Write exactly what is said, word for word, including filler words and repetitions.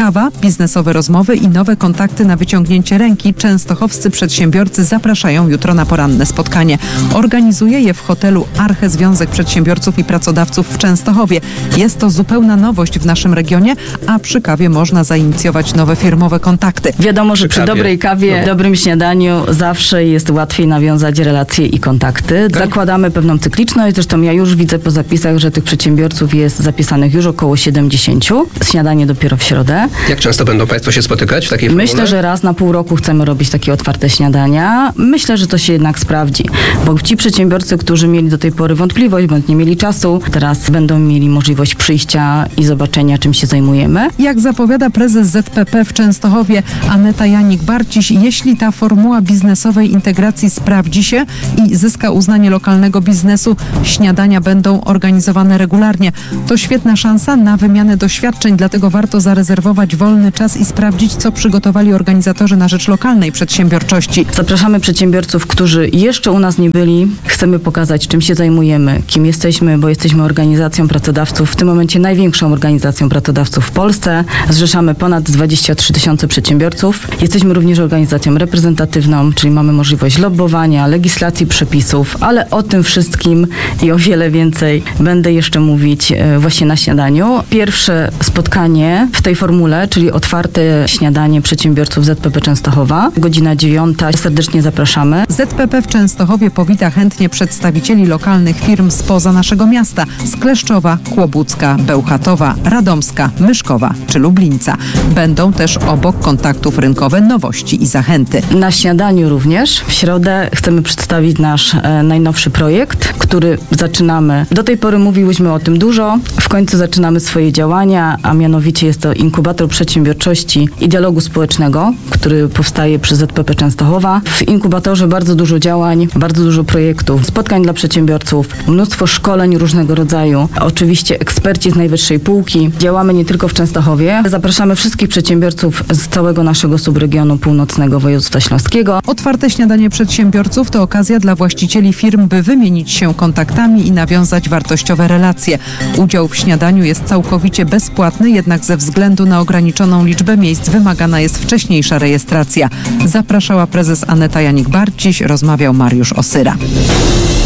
Kawa, biznesowe rozmowy i nowe kontakty na wyciągnięcie ręki częstochowscy przedsiębiorcy zapraszają jutro na poranne spotkanie. Organizuje je w hotelu Arche Związek Przedsiębiorców i Pracodawców w Częstochowie. Jest to zupełna nowość w naszym regionie, a przy kawie można zainicjować nowe firmowe kontakty. Wiadomo, że przy, Przy kawie. dobrej kawie, No. dobrym śniadaniu zawsze jest łatwiej nawiązać relacje i kontakty. Tak. Zakładamy pewną cykliczność, zresztą ja już widzę po zapisach, że tych przedsiębiorców jest zapisanych już około siedemdziesięciu. Śniadanie dopiero w środę. Jak często będą Państwo się spotykać w takiej formule? Myślę, że raz na pół roku chcemy robić takie otwarte śniadania. Myślę, że to się jednak sprawdzi, bo ci przedsiębiorcy, którzy mieli do tej pory wątpliwość, bądź nie mieli czasu, teraz będą mieli możliwość przyjścia i zobaczenia, czym się zajmujemy. Jak zapowiada prezes Z P P w Częstochowie Aneta Janik-Barciś, jeśli ta formuła biznesowej integracji sprawdzi się i zyska uznanie lokalnego biznesu, śniadania będą organizowane regularnie. To świetna szansa na wymianę doświadczeń, dlatego warto zarezerwować wolny czas i sprawdzić, co przygotowali organizatorzy na rzecz lokalnej przedsiębiorczości. Zapraszamy przedsiębiorców, którzy jeszcze u nas nie byli. Chcemy pokazać, czym się zajmujemy, kim jesteśmy, bo jesteśmy organizacją pracodawców, w tym momencie największą organizacją pracodawców w Polsce. Zrzeszamy ponad dwadzieścia trzy tysiące przedsiębiorców. Jesteśmy również organizacją reprezentatywną, czyli mamy możliwość lobbowania, legislacji przepisów, ale o tym wszystkim i o wiele więcej będę jeszcze mówić e, właśnie na śniadaniu. Pierwsze spotkanie w tej formule, czyli otwarte śniadanie przedsiębiorców Z P P Częstochowa, godzina dziewiąta. Serdecznie zapraszamy. Z P P w Częstochowie powita chętnie przedstawicieli lokalnych firm spoza naszego miasta: z Kleszczowa, Kłobucka, Bełchatowa, Radomska, Myszkowa czy Lublińca. Będą też obok kontaktów rynkowe nowości i zachęty. Na śniadaniu również w środę chcemy przedstawić nasz e, najnowszy projekt, który zaczynamy. Do tej pory mówiłyśmy o tym dużo. W końcu zaczynamy swoje działania, a mianowicie jest to inkubator przedsiębiorczości i dialogu społecznego, który powstaje przy Z P P Częstochowa. W inkubatorze bardzo dużo działań, bardzo dużo projektów, spotkań dla przedsiębiorców, mnóstwo szkoleń różnego rodzaju. Oczywiście eksperci z najwyższej półki. Działamy nie tylko w Częstochowie. Zapraszamy wszystkich przedsiębiorców z całego naszego subregionu północnego województwa śląskiego. Otwarte śniadanie przedsiębiorców to okazja dla właścicieli firm, by wymienić się kontaktami i nawiązać wartościowe relacje. Udział w śniadaniu jest całkowicie bezpłatny, jednak ze względu na ograniczoną liczbę miejsc wymagana jest wcześniejsza rejestracja. Zapraszała prezes Aneta Janik-Barciś, rozmawiał Mariusz Osyra.